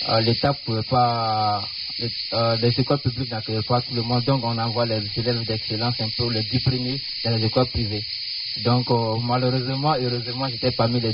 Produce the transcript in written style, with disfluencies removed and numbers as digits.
l'État ne pouvait pas, les écoles publiques n'accueillent pas tout le monde, donc on envoie les élèves d'excellence un peu les 10 premiers dans les écoles privées. Donc malheureusement, heureusement, j'étais parmi les